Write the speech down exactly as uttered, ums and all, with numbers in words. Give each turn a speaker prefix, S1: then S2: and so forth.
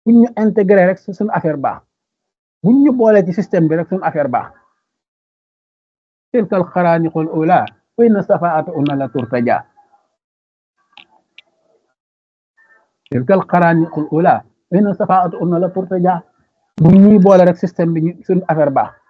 S1: buñ ñu intégré rek su suñu affaire baax buñ ñu boole ci système bi rek suñu affaire baax tilkal xaraaniqul ula wa inna safaata una la turtaja tilkal xaraaniqul ula wa inna safaata una la turtaja buñ ñuy boole rek système bi ñu suñu affaire baax